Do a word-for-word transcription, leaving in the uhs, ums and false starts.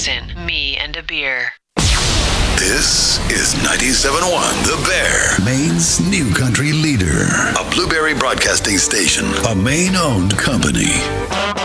Johnson, Me and a Beer. This is ninety-seven point one The Bear, Maine's new country leader. A Blueberry Broadcasting Station, a Maine-owned company.